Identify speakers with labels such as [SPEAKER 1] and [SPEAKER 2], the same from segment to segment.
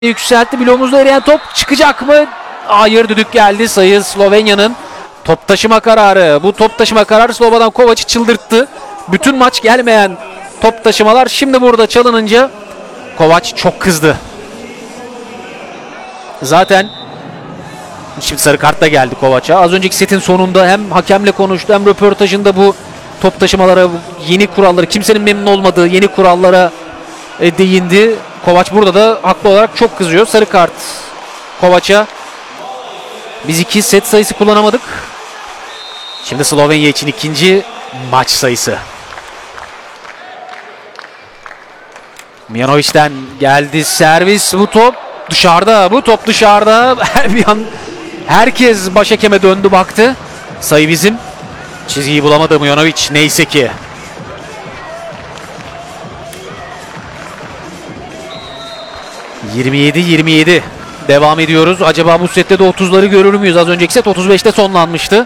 [SPEAKER 1] Yükseltti. Bloğumuzda eriyen top çıkacak mı? Hayır, düdük geldi. Sayı Slovenya'nın. Top taşıma kararı. Bu top taşıma kararı Slobodan Kovac'ı çıldırttı. Bütün maç gelmeyen top taşımalar şimdi burada çalınınca Kovac çok kızdı. Zaten şimdi sarı kart da geldi Kovac'a. Az önceki setin sonunda hem hakemle konuştu hem röportajında bu top taşımalara, yeni kuralları, kimsenin memnun olmadığı yeni kurallara değindi. Kovac burada da haklı olarak çok kızıyor. Sarı kart Kovac'a. Biz 2 set sayısı kullanamadık. Şimdi Slovenya için ikinci maç sayısı. Mijanovic'den geldi servis. Bu top dışarıda. Bu top dışarıda. Bir an herkes başhekeme döndü baktı. Sayı bizim. Çizgiyi bulamadı Mijanovic neyse ki. ...27-27 devam ediyoruz. Acaba bu sette de 30'ları görür müyüz? Az önceki set 35'te sonlanmıştı.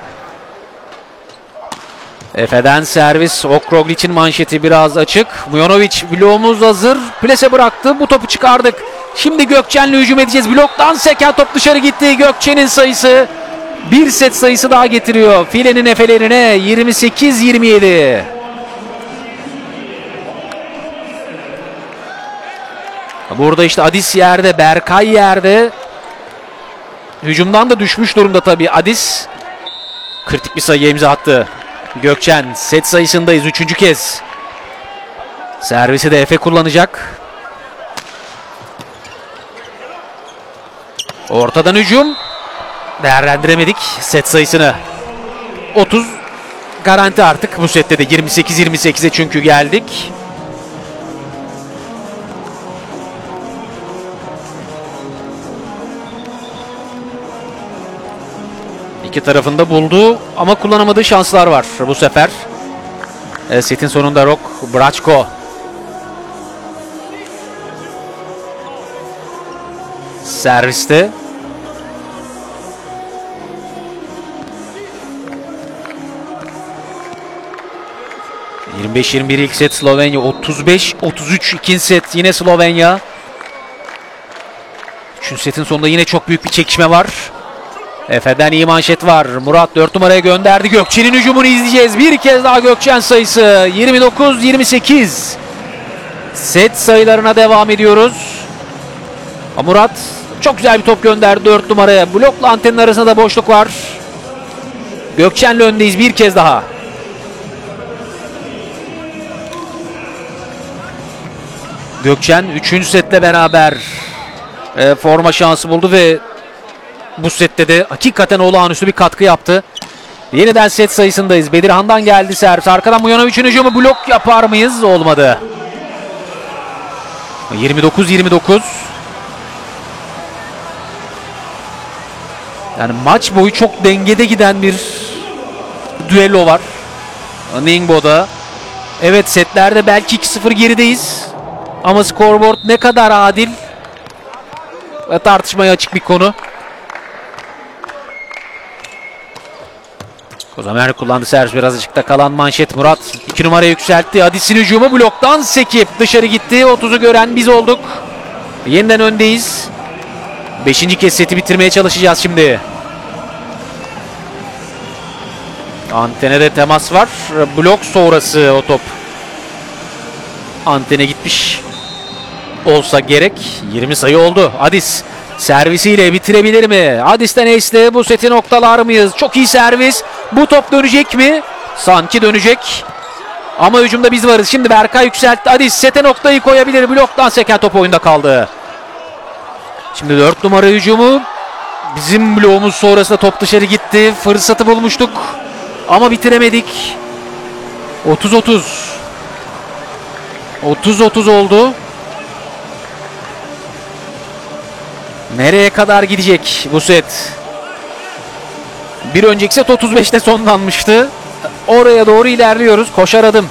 [SPEAKER 1] Efe'den servis. Okroglic'in manşeti biraz açık. Mijanovic, bloğumuz hazır. Plase bıraktı. Bu topu çıkardık. Şimdi Gökçen'le hücum edeceğiz. Bloktan seken top dışarı gitti. Gökçen'in sayısı bir set sayısı daha getiriyor filenin efelerine. 28-27. Burada işte Adis yerde, Berkay yerde. Hücumdan da düşmüş durumda tabii Adis. Kritik bir sayıya imza attı. Gökçen, set sayısındayız 3. kez. Servisi de Efe kullanacak. Ortadan hücum. Değerlendiremedik set sayısını. 30 garanti artık bu sette de. 28-28'e çünkü geldik. İki tarafında buldu ama kullanamadığı şanslar var bu sefer. Setin sonunda Rok Braçko. Serviste. ...25-21 ilk set Slovenya, 35-33 ikinci set yine Slovenya. Üçüncü setin sonunda yine çok büyük bir çekişme var. Efe'den iyi manşet var. Murat 4 numaraya gönderdi. Gökçen'in hücumunu izleyeceğiz. Bir kez daha Gökçen sayısı. 29-28. Set sayılarına devam ediyoruz. Murat çok güzel bir top gönderdi 4 numaraya. Blokla antenin arasında da boşluk var. Gökçen'le öndeyiz bir kez daha. Gökçen 3. setle beraber forma şansı buldu ve bu sette de hakikaten olağanüstü bir katkı yaptı. Yeniden set sayısındayız. Bedirhan'dan geldi servis. Arkadan Mijanovic'in hücumu, blok yapar mıyız? Olmadı. 29-29. Yani maç boyu çok dengede giden bir düello var. Ningbo'da. Evet, setlerde belki 2-0 gerideyiz. Ama scoreboard ne kadar adil ve tartışmaya açık bir konu. Kozamer kullandı servis, biraz açıkta kalan manşet. Murat 2 numara yükseltti. Adis'in hücumu bloktan sekip dışarı gitti. 30'u gören biz olduk. Yeniden öndeyiz. 5. kez seti bitirmeye çalışacağız şimdi. Antene de temas var. Blok sonrası o top antene gitmiş olsa gerek. 20 sayı oldu. Adis servisiyle bitirebilir mi? Adis'ten Ace'le bu seti noktalar mıyız? Çok iyi servis. Bu top dönecek mi? Sanki dönecek. Ama hücumda biz varız. Şimdi Berkay yükseltti. Adis sete noktayı koyabilir. Bloktan seken top oyunda kaldı. Şimdi 4 numara hücumu. Bizim bloğumuz sonrasında top dışarı gitti. Fırsatı bulmuştuk. Ama bitiremedik. 30-30. 30-30 oldu. Nereye kadar gidecek bu set? Bir önceki set 35'te sonlanmıştı. Oraya doğru ilerliyoruz. Koşar adım.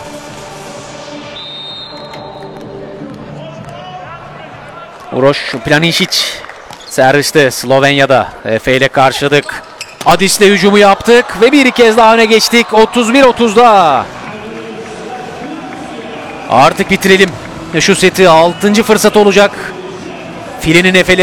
[SPEAKER 1] Uroš Planišić serviste Slovenya'da. Efe ile karşıladık. Adis'le hücumu yaptık ve bir kez daha öne geçtik. 31-30'da. Artık bitirelim. Şu seti 6. fırsat olacak. Filinin efeleri